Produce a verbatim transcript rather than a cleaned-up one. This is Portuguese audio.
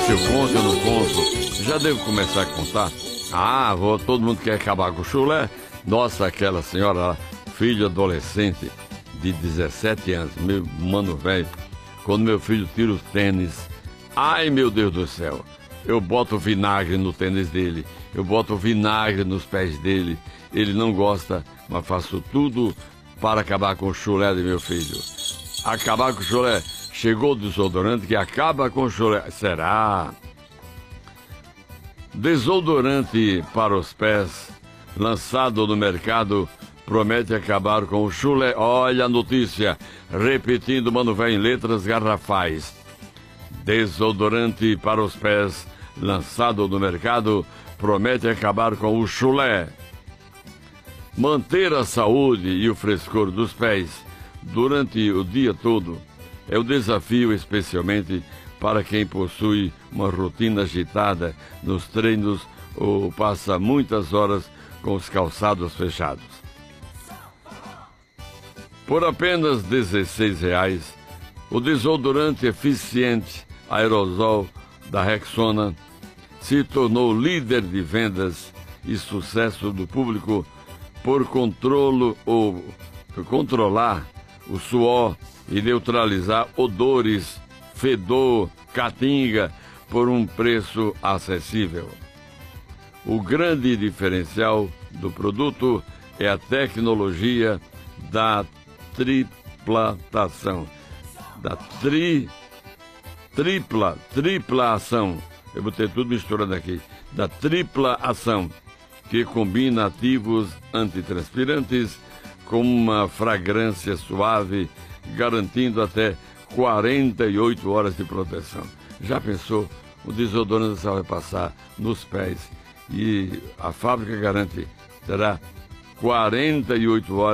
se eu conto, eu não conto. Já devo começar a contar? Ah, vou, todo mundo quer acabar com o chulé. Nossa, aquela senhora, filho adolescente de dezessete anos, meu mano velho, quando meu filho tira o tênis, ai meu Deus do céu, eu boto vinagre no tênis dele, eu boto vinagre nos pés dele, ele não gosta, mas faço tudo para acabar com o chulé de meu filho. Acabar com o chulé. Chegou o desodorante que acaba com o chulé. Será? Desodorante para os pés, lançado no mercado, promete acabar com o chulé. Olha a notícia, repetindo, mano, velho, em letras garrafais. Desodorante para os pés, lançado no mercado, promete acabar com o chulé. Manter a saúde e o frescor dos pés durante o dia todo é um desafio, especialmente para quem possui uma rotina agitada nos treinos ou passa muitas horas com os calçados fechados. Por apenas dezesseis reais, o desodorante eficiente aerosol da Rexona se tornou líder de vendas e sucesso do público por controlo ou por controlar o suor e neutralizar odores, fedor, catinga por um preço acessível. O grande diferencial do produto é a tecnologia da triplatação, da tri, tripla, tripla ação, eu botei tudo misturando aqui, da tripla ação, que combina ativos antitranspirantes com uma fragrância suave, garantindo até quarenta e oito horas de proteção. Já pensou? O desodorante você vai passar nos pés e a fábrica garante terá quarenta e oito horas